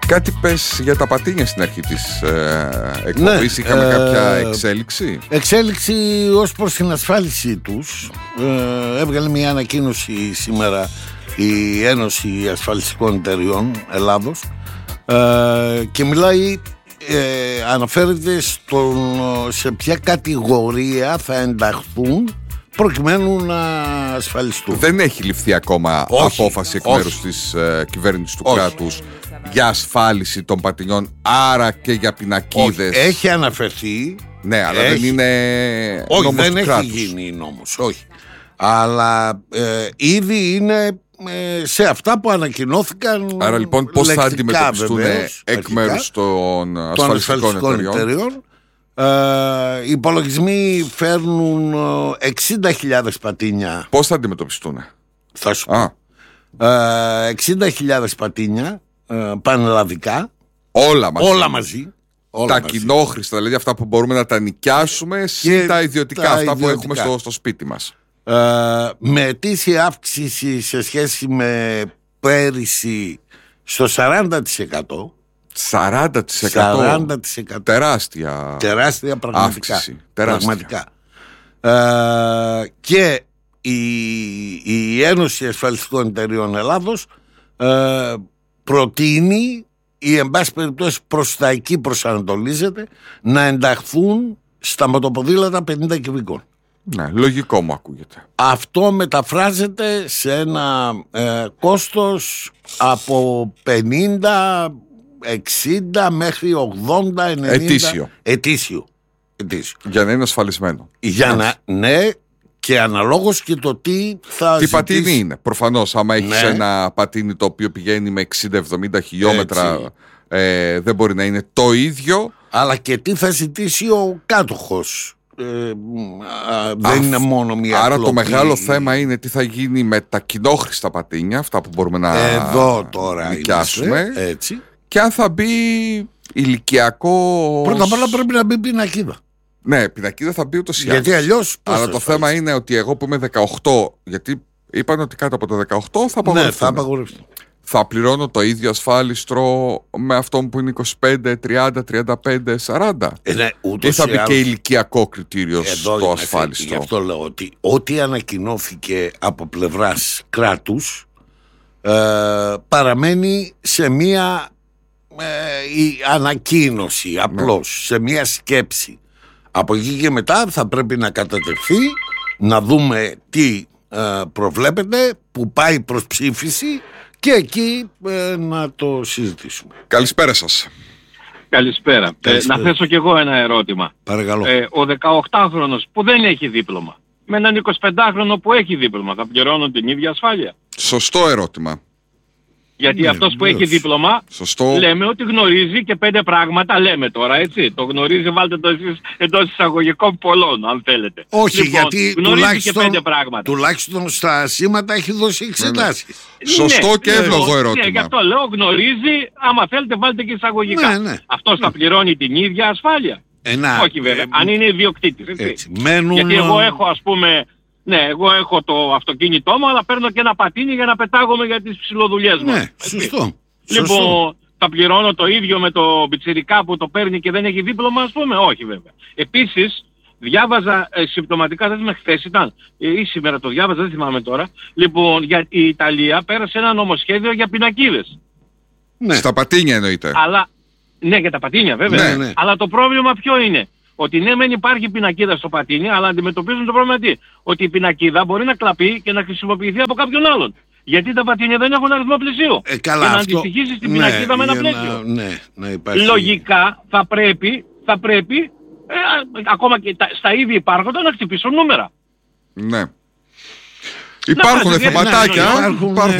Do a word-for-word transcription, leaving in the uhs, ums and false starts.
Κάτι πες για τα πατίνια στην αρχή της ε, εκπομπής, ναι, είχαμε ε, κάποια εξέλιξη. Εξέλιξη ως προς την ασφάλιση τους. ε, Έβγαλε μια ανακοίνωση σήμερα η Ένωση Ασφαλιστικών Εταιριών Ελλάδος ε, και μιλάει, ε, αναφέρεται στον, σε ποια κατηγορία θα ενταχθούν προκειμένου να ασφαλιστούν. Δεν έχει ληφθεί ακόμα όχι, απόφαση εκ μέρους της ε, κυβέρνησης του όχι. κράτους για ασφάλιση των πατινιών, άρα και για πινακίδες. Όχι, έχει αναφερθεί. Ναι, αλλά έχει, δεν είναι όχι, νόμος δεν του έχει κράτους. γίνει νόμος, όχι. Αλλά ε, ήδη είναι ε, σε αυτά που ανακοινώθηκαν. Άρα λοιπόν πώς θα αντιμετωπιστούν βεβαίως, εκ μέρους των ασφαλιστικών εταιριών. εταιριών. Ε, οι υπολογισμοί φέρνουν εξήντα χιλιάδες πατίνια. Πώς θα αντιμετωπιστούν? Θα σου πω. Ε, εξήντα χιλιάδες πατίνια ε, πανελλαδικά. Όλα μαζί. Όλα μαζί. Όλα τα μαζί. κοινόχρηστα, δηλαδή αυτά που μπορούμε να τα νοικιάσουμε, και τα ιδιωτικά, τα αυτά ιδιωτικά. που έχουμε στο, στο σπίτι μας. Ε, με ετήσια αύξηση σε σχέση με πέρυσι στο σαράντα τοις εκατό. σαράντα τοις εκατό. σαράντα τοις εκατό. Τεράστια, τεράστια πραγματικά. αύξηση. Τεράστια. Πραγματικά. Ε, και η, η Ένωση Ασφαλιστικών Εταιριών Ελλάδος ε, προτείνει, ή εν πάση περιπτώσει προς τα εκεί προσανατολίζεται, να ενταχθούν στα μοτοποδήλατα πενήντα κυβικών. Ναι, λογικό μου ακούγεται. Αυτό μεταφράζεται σε ένα ε, κόστος από πενήντα, εξήντα μέχρι ογδόντα, ενενήντα. Ετήσιο. Ετήσιο. Ετήσιο. Για να είναι ασφαλισμένο. Για να, ναι, και αναλόγως και το τι θα τι ζητήσει. πατίνι είναι. Προφανώς, άμα έχεις ναι. ένα πατίνι το οποίο πηγαίνει με εξήντα εβδομήντα χιλιόμετρα, ε, δεν μπορεί να είναι το ίδιο. Αλλά και τι θα ζητήσει ο κάτοχος. Ε, α, δεν Α, είναι μόνο μια άρα κλοπή. Το μεγάλο θέμα είναι τι θα γίνει με τα κοινόχρηστα πατίνια, αυτά που μπορούμε να Εδώ τώρα νοικιάσουμε, έτσι. Και αν θα μπει ηλικιακό. Πρώτα απ' όλα πρέπει να μπει πινακίδα. Ναι, πινακίδα θα μπει ούτως ή άλλως. Γιατί αλλιώς. Αλλά το θέμα είναι ότι εγώ που είμαι δεκαοκτώ, γιατί είπαν ότι κάτω από το δεκαοκτώ θα απαγορευτούν. Ναι, θα απαγορευτούν. Θα πληρώνω το ίδιο ασφάλιστρο με αυτό που είναι είκοσι πέντε, τριάντα, τριάντα πέντε, σαράντα. Ε, ναι, ή θα μπει και ηλικιακό κριτήριο στο ασφάλιστρο? Γι' αυτό λέω ότι ό,τι ανακοινώθηκε από πλευράς κράτους ε, παραμένει σε μία ε, η ανακοίνωση απλώς, ναι. σε μία σκέψη. Από εκεί και μετά θα πρέπει να κατατεθεί, να δούμε τι ε, προβλέπεται, που πάει προς ψήφιση, και εκεί ε, να το συζητήσουμε. Καλησπέρα σας. Καλησπέρα. Καλησπέρα. Ε, να θέσω κι εγώ ένα ερώτημα. Παρακαλώ. Ε, ο δεκαοκτάχρονος που δεν έχει δίπλωμα με έναν εικοσιπεντάχρονο που έχει δίπλωμα θα πληρώνουν την ίδια ασφάλεια? Σωστό ερώτημα. Γιατί ναι, αυτός που βεβαίως. έχει δίπλωμα, Σωστό. λέμε ότι γνωρίζει και πέντε πράγματα, λέμε τώρα, έτσι. Το γνωρίζει, βάλτε το εσείς εντός εισαγωγικών πολλών, αν θέλετε. Όχι, λοιπόν, γιατί γνωρίζει τουλάχιστον, και πέντε πράγματα. τουλάχιστον στα σήματα έχει δώσει εξετάσεις. Ναι, ναι. Σωστό ναι, και εύλογο ναι, ερώτημα. Ναι, γι' αυτό λέω, γνωρίζει, άμα θέλετε βάλτε και εισαγωγικά. Ναι, ναι. Αυτός θα πληρώνει την ίδια ασφάλεια? Ε, να, Όχι βέβαια, ε, αν είναι ιδιοκτήτης, έτσι. έτσι. Μένουν... Γιατί εγώ έχω, ας πούμε, ναι, εγώ έχω το αυτοκίνητό μου, αλλά παίρνω και ένα πατίνι για να πετάγομαι για τις ψηλοδουλειές μου. Ναι, σωστό. Λοιπόν, σωστό. θα πληρώνω το ίδιο με το πιτσιρικά που το παίρνει και δεν έχει δίπλωμα, ας πούμε? Όχι βέβαια. Επίσης, διάβαζα ε, συμπτωματικά, δεν θυμάμαι, χθες ήταν ε, ή σήμερα το διάβαζα, δεν θυμάμαι τώρα. Λοιπόν, για η Ιταλία πέρασε ένα νομοσχέδιο για πινακίδες. Ναι. Στα πατίνια εννοείται. Αλλά, ναι, για τα πατίνια βέβαια. Ναι, ναι. Αλλά το πρόβλημα ποιο είναι? Ότι ναι, μεν υπάρχει πινακίδα στο πατίνι, αλλά αντιμετωπίζουν το πρόβλημα τι? Ότι η πινακίδα μπορεί να κλαπεί και να χρησιμοποιηθεί από κάποιον άλλον. Γιατί τα πατίνια δεν έχουν αριθμό πλαισίου. Ε, καλά, και να αυτό... αντιστοιχίσει στην ναι, πινακίδα με ένα να, πλαίσιο. ναι, να υπάρχει... Λογικά θα πρέπει, θα πρέπει ε, ακόμα και τα, στα ήδη υπάρχοντα να χτυπήσουν νούμερα. Ναι. Υπάρχουν Να, θεματάκια. υπάρχουν, Υπάρχουν